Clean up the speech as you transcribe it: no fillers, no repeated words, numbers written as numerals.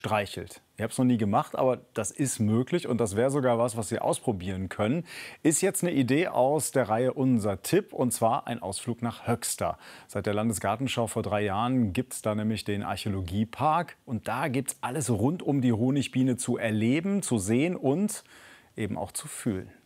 streichelt. Ich habe es noch nie gemacht, aber das ist möglich und das wäre sogar was, was Sie ausprobieren können. Ist jetzt eine Idee aus der Reihe Unser Tipp, und zwar ein Ausflug nach Höxter. Seit der Landesgartenschau vor 3 Jahren gibt es da nämlich den Archäologiepark und da gibt es alles rund um die Honigbiene zu erleben, zu sehen und eben auch zu fühlen.